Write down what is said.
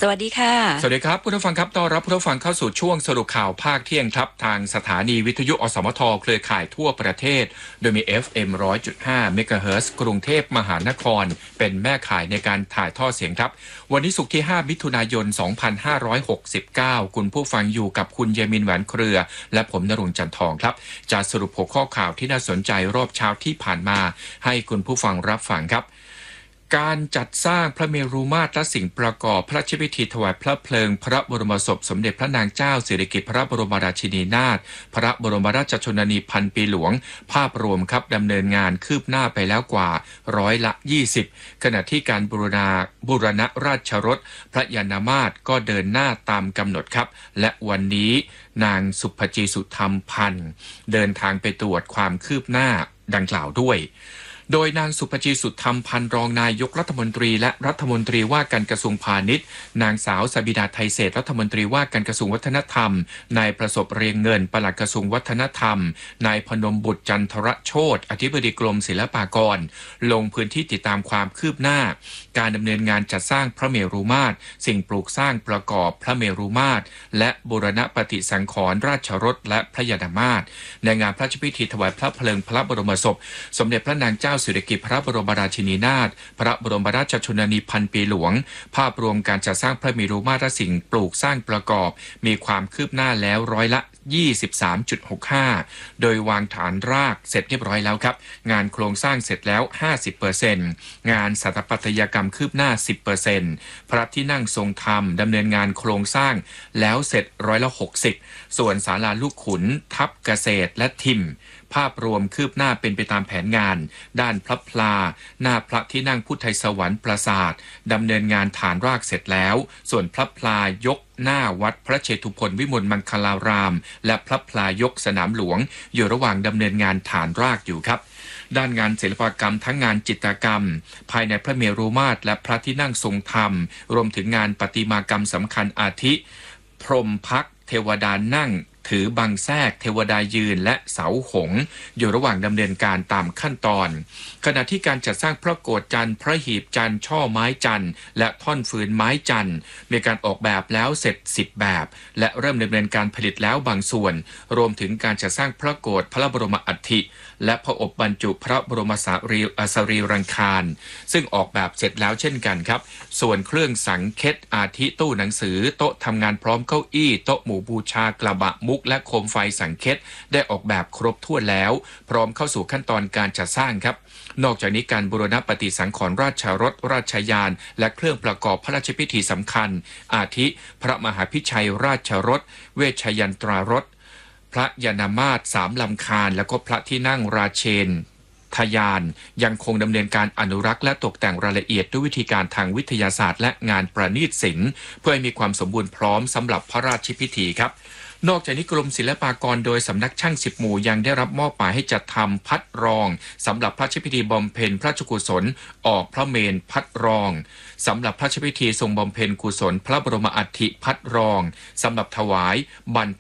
สวัสดีค่ะสวัสดีครับคุณผู้ฟังครับต้อนรับคุณผู้ฟังเข้าสู่ช่วงสรุปข่าวภาคเที่ยงครับทางสถานีวิทยุอสมทเครือข่ายทั่วประเทศโดยมี FM 100.5 เมกะเฮิรตซ์กรุงเทพมหานครเป็นแม่ข่ายในการถ่ายทอดเสียงครับวันนี้ศุกร์ที่ 5 มิถุนายน 2569 คุณผู้ฟังอยู่กับคุณเยมินแหวนเครือและผมณรงค์จันทองครับจะสรุปหัวข้อข่าวที่น่าสนใจรอบเช้าที่ผ่านมาให้คุณผู้ฟังรับฟังครับการจัดสร้างพระเมรุมาตรและสิ่งประกอบพระราชพิธีถวายพระเพลิงพระบรมศพสมเด็จพระนางเจ้าสิริกิติ์พระบรมราชินีนาถพระบรมราชชนนีพันปีหลวงภาพรวมครับดำเนินงานคืบหน้าไปแล้วกว่า20%ขณะที่การบูรณะราชรถพระยานมาตรก็เดินหน้าตามกำหนดครับและวันนี้นางสุภจีสุธรรมพันธ์เดินทางไปตรวจความคืบหน้าดังกล่าวด้วยโดยนางสุภจีสุธรรมพันธ์รองนายกรัฐมนตรีและรัฐมนตรีว่าการกระทรวงพาณิชย์นางสาวสบิดาไทยเศรษฐ์รัฐมนตรีว่าการกระทรวงวัฒนธรรมนายประสบเรียงเงินปลัดกระทรวงวัฒนธรรมนายพนมบุตรจันทรโชติอธิบดีกรมศิลปากรลงพื้นที่ติดตามความคืบหน้าการดำเนินงานจัดสร้างพระเมรุมาตรสิ่งปลูกสร้างประกอบพระเมรุมาตรและบูรณปฏิสังขรณ์ราชรถและพระยานมาตรในงานพระราชพิธีถวายพระเพลิงพระบรมศพสมเด็จพระนางเจ้าสิริกิติ์พระบรมราชินีนาถพระบรมราชชนนีพันปีหลวงภาพรวมการจัดสร้างพระเมรุมาตรและสิ่งปลูกสร้างประกอบมีความคืบหน้าแล้ว23.65%โดยวางฐานรากเสร็จเรียบร้อยแล้วครับงานโครงสร้างเสร็จแล้ว 50% งานสถาปัตยกรรมคืบหน้า 10% พระที่นั่งทรงธรรมดำเนินงานโครงสร้างแล้วเสร็จ60%ส่วนศาลาลูกขุนทับเกษตรและทิมภาพรวมคืบหน้าเป็นไปตามแผนงานด้านพระพลาหน้าพระที่นั่งพุทธไทยสวรรค์ปราสาทดำเนินงานฐานรากเสร็จแล้วส่วนพระพลายกหน้าวัดพระเชตุพนวิมลมังคลารามและพระพลายกสนามหลวงอยู่ระหว่างดำเนินงานฐานรากอยู่ครับด้านงานศิลปกรรมทั้งงานจิตรกรรมภายในพระเมรุมาตรและพระที่นั่งทรงธรรมรวมถึงงานประติมากรรมสำคัญอาทิพรหมพักษ์เทวดานั่งถือบังแทรกเทวดายืนและเสาหงส์อยู่ระหว่างดำเนินการตามขั้นตอนขณะที่การจัดสร้างพระโกฐจันทร์พระหีบจันทร์ช่อไม้จันทร์และท่อนฟืนไม้จันทร์มีการออกแบบแล้วเสร็จ10แบบและเริ่มดำเนินการผลิตแล้วบางส่วนรวมถึงการจัดสร้างพระโกฐพระบรมอัฐิและพระอบบรรจุพระบรมสรีรังคารซึ่งออกแบบเสร็จแล้วเช่นกันครับส่วนเครื่องสังเค็ดอาทิตู้หนังสือโต๊ะทำงานพร้อมเก้าอี้โต๊ะหมู่บูชากระบะมุกและโคมไฟสังเค็ดได้ออกแบบครบถ้วนแล้วพร้อมเข้าสู่ขั้นตอนการจัดสร้างครับนอกจากนี้การบูรณปฏิสังขรณ์ราชรถราชยานและเครื่องประกอบพระราชพิธีสำคัญอาทิพระมหาพิชัยราชรถเวชยันตรารถพระยานามาตร3ลำคาญและก็พระที่นั่งราเชนทยานยังคงดำเนินการอนุรักษ์และตกแต่งรายละเอียดด้วยวิธีการทางวิทยาศาสตร์และงานประณีตศิลป์เพื่อให้มีความสมบูรณ์พร้อมสำหรับพระราชพิธีครับนอกจากนี้กรมศิลปากรโดยสำนักช่าง10หมู่ยังได้รับมอบหมายให้จัดทำพัดรองสำหรับพระราชพิธีบำเพ็ญพระราชกุศลออกพระเมรุพัดรองสำหรับพระราชพิธีทรงบำเพ็ญกุศลพระบรมอัฐิพัดรองสำหรับถวายบรรพ